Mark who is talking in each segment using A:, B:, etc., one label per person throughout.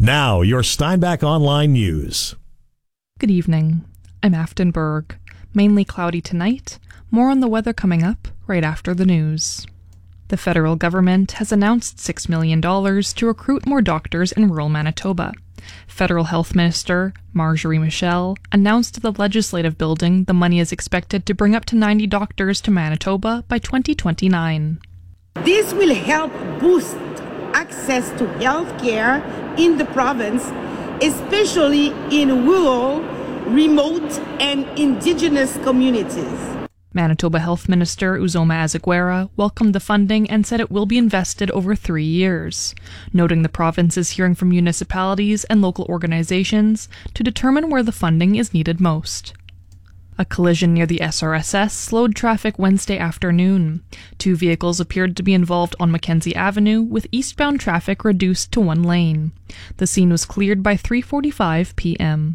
A: Now, your Steinbach Online News.
B: Good evening. I'm Afton Berg. Mainly cloudy tonight. More on the weather coming up right after the news. The federal government has announced $6 million to recruit more doctors in rural Manitoba. Federal Health Minister Marjorie Michel announced at the Legislative Building the money is expected to bring up to 90 doctors to Manitoba by 2029.
C: This will help boost access to health care in the province, especially in rural, remote, and Indigenous communities.
B: Manitoba Health Minister Uzoma Azaguera welcomed the funding and said it will be invested over 3 years, noting the province is hearing from municipalities and local organizations to determine where the funding is needed most. A collision near the SRSS slowed traffic Wednesday afternoon. 2 vehicles appeared to be involved on Mackenzie Avenue, with eastbound traffic reduced to 1 lane. The scene was cleared by 3:45 p.m.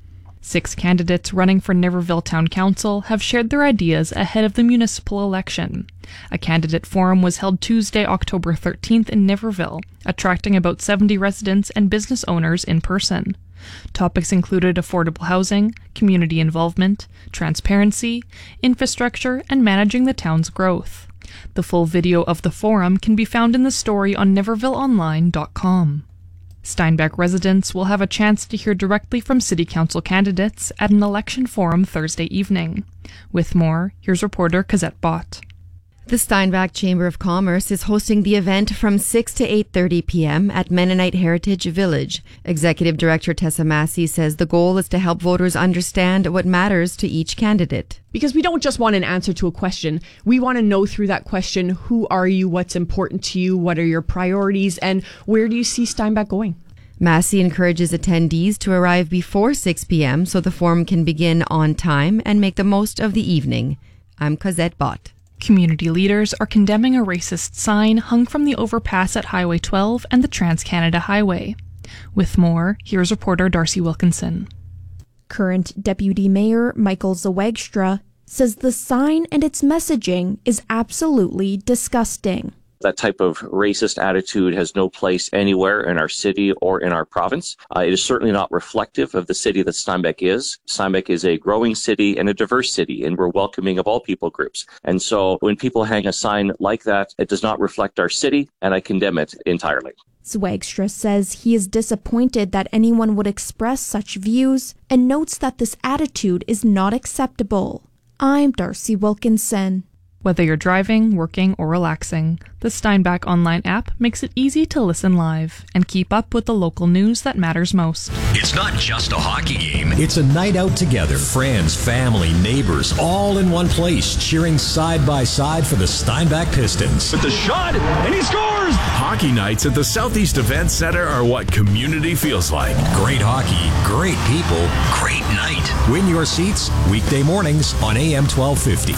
B: 6 candidates running for Niverville Town Council have shared their ideas ahead of the municipal election. A candidate forum was held Tuesday, October 13th in Niverville, attracting about 70 residents and business owners in person. Topics included affordable housing, community involvement, transparency, infrastructure, and managing the town's growth. The full video of the forum can be found in the story on nivervilleonline.com. Steinbach residents will have a chance to hear directly from City Council candidates at an election forum Thursday evening. With more, here's reporter Cosette Bott.
D: The Steinbach Chamber of Commerce is hosting the event from 6 to 8:30 p.m. at Mennonite Heritage Village. Executive Director Tessa Massey says the goal is to help voters understand what matters to each candidate.
E: Because we don't just want an answer to a question. We want to know through that question, who are you, what's important to you, what are your priorities, and where do you see Steinbach going?
D: Massey encourages attendees to arrive before 6 p.m. so the forum can begin on time and make the most of the evening. I'm Cosette Bott.
B: Community leaders are condemning a racist sign hung from the overpass at Highway 12 and the Trans-Canada Highway. With more, here's reporter Darcy Wilkinson.
F: Current Deputy Mayor Michael Zawagstra says the sign and its messaging is absolutely disgusting.
G: That type of racist attitude has no place anywhere in our city or in our province. It is certainly not reflective of the city that Steinbach is. Steinbach is a growing city and a diverse city, and we're welcoming of all people groups. And so when people hang a sign like that, it does not reflect our city, and I condemn it entirely.
F: Zawagstra says he is disappointed that anyone would express such views and notes that this attitude is not acceptable. I'm Darcy Wilkinson.
B: Whether you're driving, working, or relaxing, the Steinbach Online app makes it easy to listen live and keep up with the local news that matters most.
H: It's not just a hockey game.
A: It's a night out together. Friends, family, neighbors, all in one place, cheering side by side for the Steinbach Pistons.
H: With the shot, and he scores! Hockey nights at the Southeast Event Center are what community feels like.
A: Great hockey, great people,
H: Great night.
A: win your seats weekday mornings on AM 1250.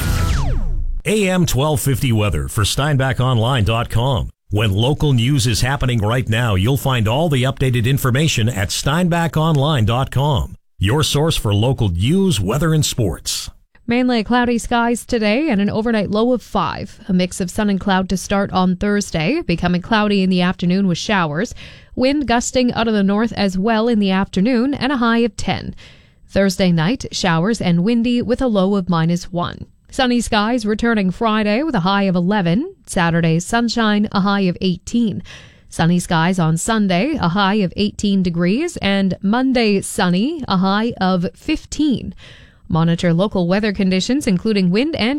A: AM 1250 weather for SteinbachOnline.com. When local news is happening right now, you'll find all the updated information at SteinbachOnline.com. Your source for local news, weather, and sports.
I: Mainly cloudy skies today and an overnight low of 5. A mix of sun and cloud to start on Thursday, becoming cloudy in the afternoon with showers. Wind gusting out of the north as well in the afternoon and a high of 10. Thursday night, showers and windy with a low of -1. Sunny skies returning Friday with a high of 11. Saturday, sunshine, a high of 18. Sunny skies on Sunday, a high of 18 degrees. And Monday, sunny, a high of 15. Monitor local weather conditions, including wind and